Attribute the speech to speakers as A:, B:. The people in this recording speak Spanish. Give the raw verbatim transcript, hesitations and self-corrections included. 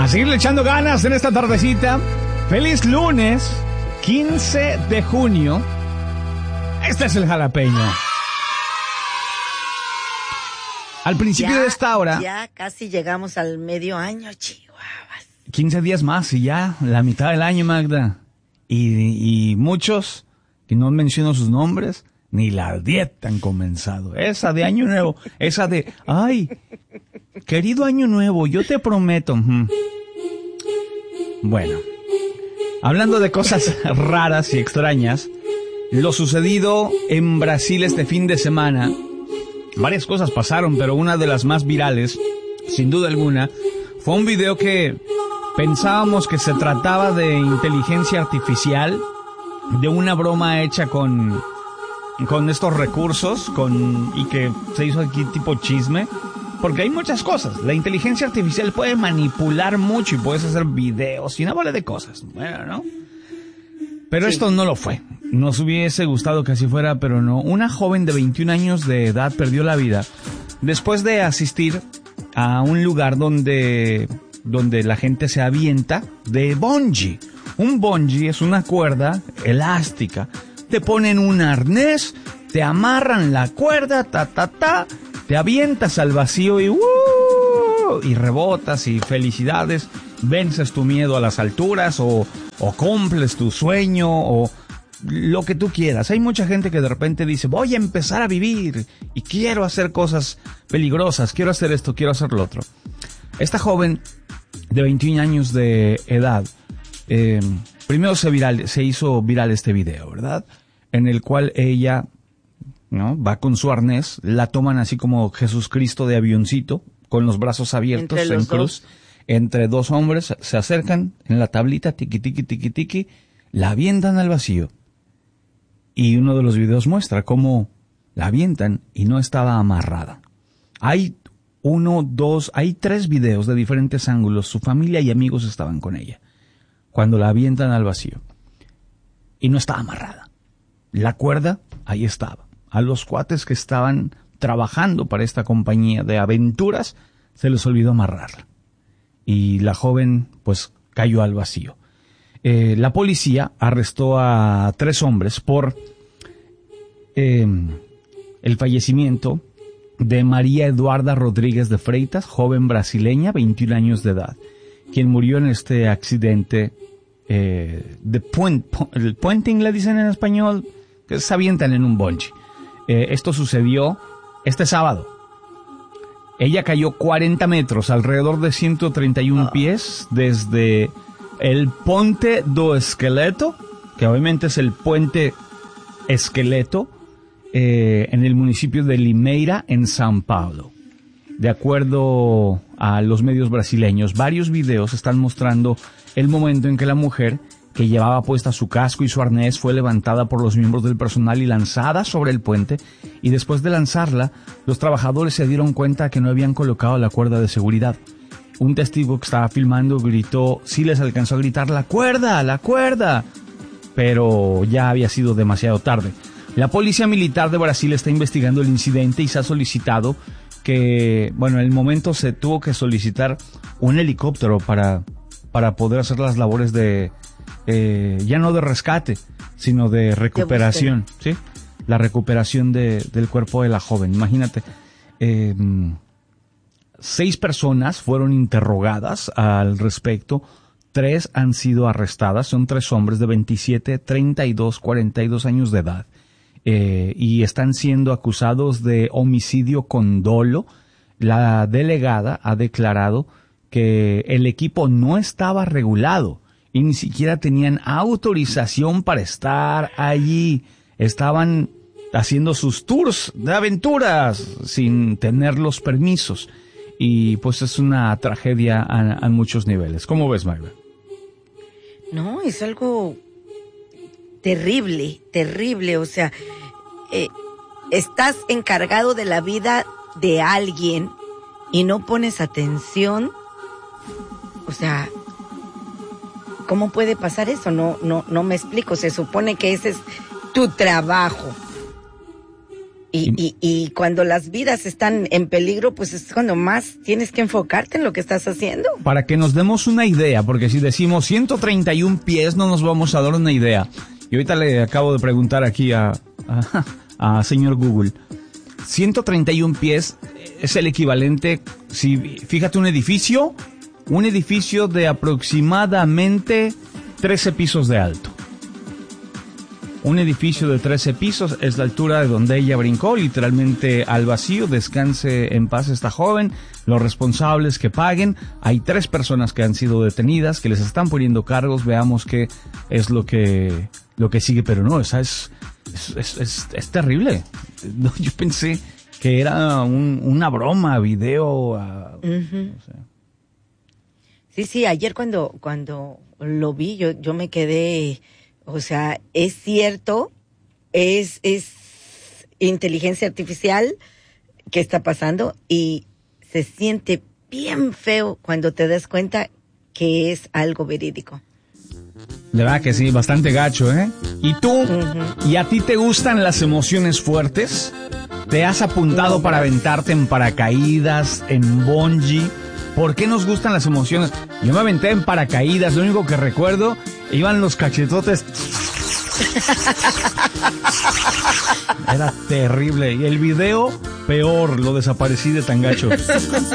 A: A seguirle echando ganas en esta tardecita. Feliz lunes, quince de junio. Este es el jalapeño. Al principio
B: ya,
A: de esta hora...
B: Ya casi llegamos al medio año, chihuahuas.
A: quince días más y ya la mitad del año, Magda. Y, y muchos, que no menciono sus nombres, ni la dieta han comenzado. Esa de año nuevo, esa de, ay, querido año nuevo, yo te prometo. Uh-huh. Bueno, hablando de cosas raras y extrañas, lo sucedido en Brasil este fin de semana, varias cosas pasaron, pero una de las más virales, sin duda alguna, fue un video que pensábamos que se trataba de inteligencia artificial, de una broma hecha con, con estos recursos, con, y que se hizo aquí tipo chisme, porque hay muchas cosas. La inteligencia artificial puede manipular mucho y puedes hacer videos y una bola de cosas. Bueno, ¿no? Pero sí. Esto no lo fue. Nos hubiese gustado que así fuera, pero no. Una joven de veintiún años de edad perdió la vida después de asistir a un lugar donde, donde la gente se avienta de bungee. Un bungee es una cuerda elástica. Te ponen un arnés, te amarran la cuerda, ta, ta, ta, te avientas al vacío y, uh, y rebotas y felicidades. Vences tu miedo a las alturas o, o cumples tu sueño o lo que tú quieras. Hay mucha gente que de repente dice, voy a empezar a vivir y quiero hacer cosas peligrosas, quiero hacer esto, quiero hacer lo otro. Esta joven de veintiún años de edad, eh, primero se, viral, se hizo viral este video, ¿verdad? En el cual ella, ¿no?, va con su arnés, la toman así como Jesús Cristo de avioncito, con los brazos abiertos en cruz. Dos. Entre dos hombres se acercan en la tablita, tiqui, tiqui, tiqui, tiqui, la avientan al vacío. Y uno de los videos muestra cómo la avientan y no estaba amarrada. Hay uno, dos, hay tres videos de diferentes ángulos. Su familia y amigos estaban con ella cuando la avientan al vacío. Y no estaba amarrada. La cuerda, ahí estaba. A los cuates que estaban trabajando para esta compañía de aventuras, se les olvidó amarrarla. Y la joven, pues, cayó al vacío. Eh, la policía arrestó a tres hombres por eh, el fallecimiento de María Eduarda Rodríguez de Freitas, joven brasileña, veintiún años de edad, quien murió en este accidente eh, de puent, el puenting, le dicen en español, que se avientan en un bungee. Eh, esto sucedió este sábado. Ella cayó cuarenta metros, alrededor de ciento treinta y uno pies, desde el Ponte do Esqueleto, que obviamente es el puente Esqueleto, eh, en el municipio de Limeira, en São Paulo. De acuerdo a los medios brasileños, varios videos están mostrando el momento en que la mujer, que llevaba puesta su casco y su arnés, fue levantada por los miembros del personal y lanzada sobre el puente, y después de lanzarla, los trabajadores se dieron cuenta que no habían colocado la cuerda de seguridad. Un testigo que estaba filmando gritó, sí les alcanzó a gritar, ¡la cuerda, la cuerda! Pero ya había sido demasiado tarde. La Policía Militar de Brasil está investigando el incidente y se ha solicitado que, bueno, en el momento se tuvo que solicitar un helicóptero para, para poder hacer las labores de, eh, ya no de rescate, sino de recuperación, ¿sí? La recuperación de, del cuerpo de la joven. Imagínate, eh, seis personas fueron interrogadas al respecto, tres han sido arrestadas, son tres hombres de veintisiete, treinta y dos, cuarenta y dos años de edad, eh, y están siendo acusados de homicidio con dolo. La delegada ha declarado que el equipo no estaba regulado y ni siquiera tenían autorización para estar allí. Estaban haciendo sus tours de aventuras sin tener los permisos. Y pues es una tragedia a, a muchos niveles. ¿Cómo ves, Magda?
B: No, es algo terrible, terrible. O sea, eh, estás encargado de la vida de alguien y no pones atención. O sea, ¿cómo puede pasar eso? No, no, no me explico. Se supone que ese es tu trabajo. Y, y, y cuando las vidas están en peligro, pues es cuando más tienes que enfocarte en lo que estás haciendo.
A: Para que nos demos una idea, porque si decimos ciento treinta y uno pies, no nos vamos a dar una idea. Y ahorita le acabo de preguntar aquí a, a, a señor Google. ciento treinta y uno pies es el equivalente, si fíjate, un edificio, un edificio de aproximadamente trece pisos de alto. Un edificio de trece pisos es la altura de donde ella brincó, literalmente al vacío. Descanse en paz esta joven. Los responsables que paguen. Hay tres personas que han sido detenidas, que les están poniendo cargos. Veamos qué es lo que lo que sigue, pero no, esa es es, es, es, es terrible. No, yo pensé que era un, una broma, video. Uh,
B: uh-huh.
A: No sé.
B: Sí, sí, ayer cuando cuando lo vi, yo yo me quedé. O sea, es cierto, es, es inteligencia artificial que está pasando y se siente bien feo cuando te das cuenta que es algo verídico.
A: De verdad que sí, bastante gacho, ¿eh? ¿Y tú? Uh-huh. ¿Y a ti te gustan las emociones fuertes? ¿Te has apuntado no, para aventarte en paracaídas, en bungee? ¿Por qué nos gustan las emociones? Yo me aventé en paracaídas, lo único que recuerdo, iban los cachetotes. Era terrible. Y el video, peor, lo desaparecí de tan gacho.